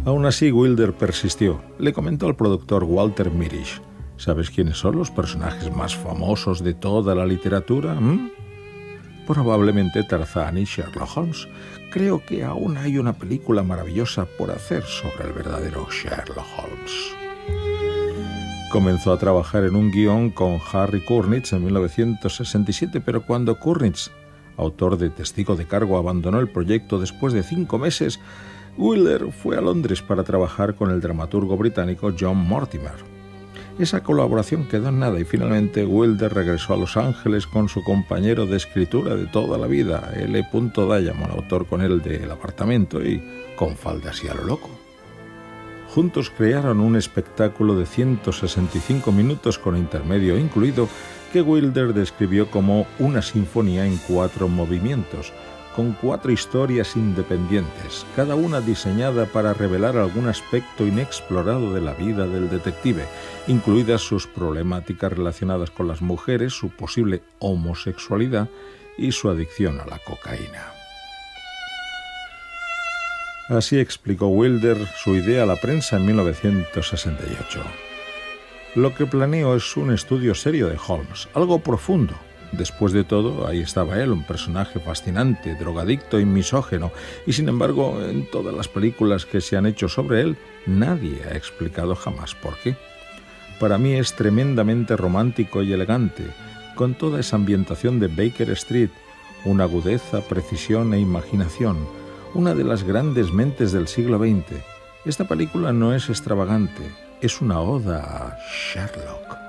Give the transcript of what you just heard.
Aún así, Wilder persistió. Le comentó al productor Walter Mirisch: ¿sabes quiénes son los personajes más famosos de toda la literatura? Probablemente Tarzán y Sherlock Holmes. Creo que aún hay una película maravillosa por hacer sobre el verdadero Sherlock Holmes. Comenzó a trabajar en un guión con Harry Kurnitz en 1967, pero cuando Kurnitz, autor de Testigo de Cargo, abandonó el proyecto después de 5 meses, Wilder fue a Londres para trabajar con el dramaturgo británico John Mortimer. Esa colaboración quedó en nada y finalmente Wilder regresó a Los Ángeles con su compañero de escritura de toda la vida, L. Diamond, autor con él de El apartamento y Con faldas y a lo loco. Juntos crearon un espectáculo de 165 minutos con intermedio incluido que Wilder describió como una sinfonía en 4 movimientos, con 4 historias independientes, cada una diseñada para revelar algún aspecto inexplorado de la vida del detective, incluidas sus problemáticas relacionadas con las mujeres, su posible homosexualidad y su adicción a la cocaína. Así explicó Wilder su idea a la prensa en 1968. Lo que planeo es un estudio serio de Holmes, algo profundo. Después de todo, ahí estaba él, un personaje fascinante, drogadicto y misógino, y sin embargo, en todas las películas que se han hecho sobre él, nadie ha explicado jamás por qué. Para mí es tremendamente romántico y elegante, con toda esa ambientación de Baker Street, una agudeza, precisión e imaginación, una de las grandes mentes del siglo XX. Esta película no es extravagante, es una oda a Sherlock.